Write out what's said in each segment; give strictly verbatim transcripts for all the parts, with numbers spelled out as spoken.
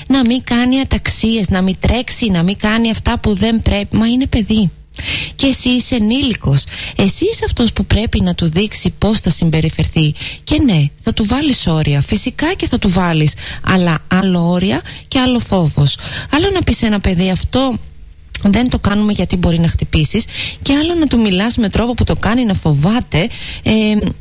να μην κάνει αταξίες, να μην τρέξει, να μην κάνει αυτά που δεν πρέπει. Μα είναι παιδί. Και εσύ είσαι ενήλικος. Εσύ είσαι αυτός που πρέπει να του δείξει πώς θα συμπεριφερθεί. Και ναι, θα του βάλεις όρια. Φυσικά και θα του βάλεις. Αλλά άλλο όρια και άλλο φόβος. Άλλο να πεις σε ένα παιδί αυτό δεν το κάνουμε γιατί μπορεί να χτυπήσεις. Και άλλο να του μιλάς με τρόπο που το κάνει να φοβάται, ε,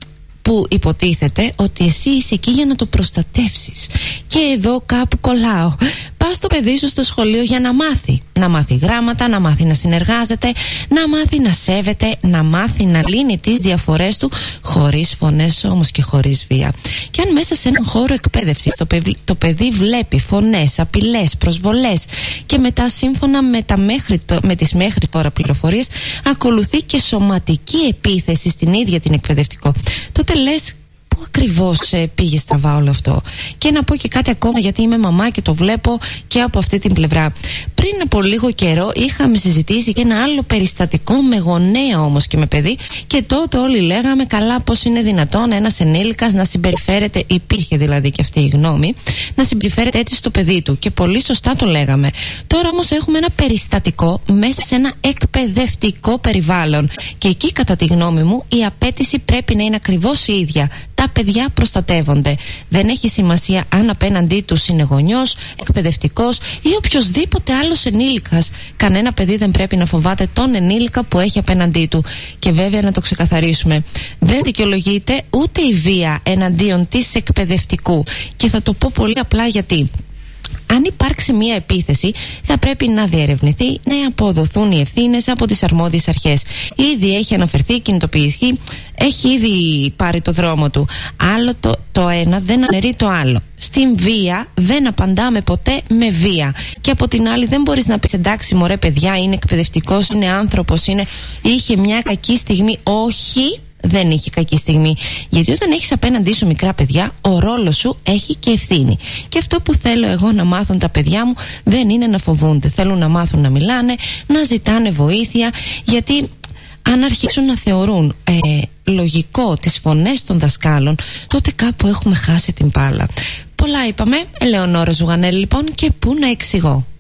που υποτίθεται ότι εσύ είσαι εκεί για να το προστατεύσεις. Και εδώ κάπου κολλάω. Πας στο παιδί σου στο σχολείο για να μάθει. Να μάθει γράμματα, να μάθει να συνεργάζεται, να μάθει να σέβεται, να μάθει να λύνει τις διαφορές του, χωρίς φωνές όμως και χωρίς βία. Και αν μέσα σε έναν χώρο εκπαίδευσης το, παιδι, το παιδί βλέπει φωνές, απειλές, προσβολές και μετά σύμφωνα με, τα μέχρι, με τις μέχρι τώρα πληροφορίες ακολουθεί και σωματική επίθεση στην ίδια την εκπαιδευτικό, τότε λες, πού ακριβώς ε, πήγε στραβά όλο αυτό? Και να πω και κάτι ακόμα, γιατί είμαι μαμά και το βλέπω και από αυτή την πλευρά. Πριν από λίγο καιρό είχαμε συζητήσει και ένα άλλο περιστατικό με γονέα όμως και με παιδί, και τότε όλοι λέγαμε καλά, πώς είναι δυνατόν ένας ενήλικας να συμπεριφέρεται, υπήρχε δηλαδή και αυτή η γνώμη, να συμπεριφέρεται έτσι στο παιδί του, και πολύ σωστά το λέγαμε. Τώρα όμως έχουμε ένα περιστατικό μέσα σε ένα εκπαιδευτικό περιβάλλον, και εκεί κατά τη γνώμη μου η απέτηση πρέπει να είναι ακριβώς η ίδια. Τα παιδιά προστατεύονται. Δεν έχει σημασία αν απέναντί τους είναι γονιός, εκπαιδευτικός ή οποιοσδήποτε άλλος ενήλικας. Κανένα παιδί δεν πρέπει να φοβάται τον ενήλικα που έχει απέναντί του. Και βέβαια να το ξεκαθαρίσουμε, δεν δικαιολογείται ούτε η βία εναντίον της εκπαιδευτικού. Και θα το πω πολύ απλά γιατί. Αν υπάρξει μία επίθεση, θα πρέπει να διερευνηθεί, να αποδοθούν οι ευθύνες από τις αρμόδιες αρχές. Ήδη έχει αναφερθεί, κινητοποιηθεί, έχει ήδη πάρει το δρόμο του. Άλλο το, το ένα δεν αναιρεί το άλλο. Στην βία δεν απαντάμε ποτέ με βία. Και από την άλλη δεν μπορείς να πεις εντάξει μωρέ παιδιά, είναι εκπαιδευτικός, είναι άνθρωπος, είναι... είχε μια κακή στιγμή. Όχι. Δεν είχε κακή στιγμή. Γιατί όταν έχεις απέναντί σου μικρά παιδιά, ο ρόλος σου έχει και ευθύνη. Και αυτό που θέλω εγώ να μάθουν τα παιδιά μου δεν είναι να φοβούνται. Θέλουν να μάθουν να μιλάνε, να ζητάνε βοήθεια. Γιατί αν αρχίσουν να θεωρούν ε, λογικό τις φωνές των δασκάλων, τότε κάπου έχουμε χάσει την μπάλα. Πολλά είπαμε. Ελεονόρα Ζουγανέλη λοιπόν, και πού να εξηγώ.